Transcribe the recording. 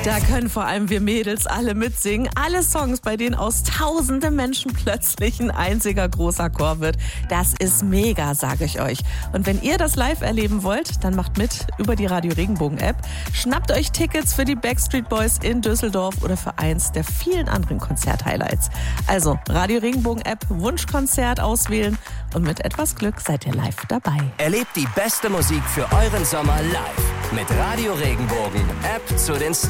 Da können vor allem wir Mädels alle mitsingen. Alle Songs, bei denen aus tausende Menschen plötzlich ein einziger großer Chor wird. Das ist mega, sage ich euch. Und wenn ihr das live erleben wollt, dann macht mit über die Radio Regenbogen App. Schnappt euch Tickets für die Backstreet Boys in Düsseldorf oder für eins der vielen anderen Konzert-Highlights. Also Radio Regenbogen App, Wunschkonzert auswählen und mit etwas Glück seid ihr live dabei. Erlebt die beste Musik für euren Sommer live mit Radio Regenbogen App zu den